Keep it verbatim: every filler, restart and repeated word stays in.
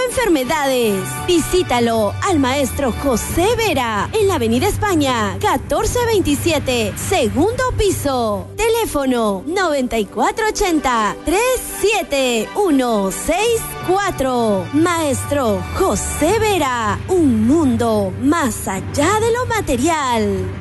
enfermedades. Visítalo al maestro José Vera en la Avenida España, catorce veintisiete, segundo piso. Teléfono noventa y cuatro ochenta, treinta y siete ciento sesenta y cuatro. Maestro José Vera, un mundo más allá de lo material.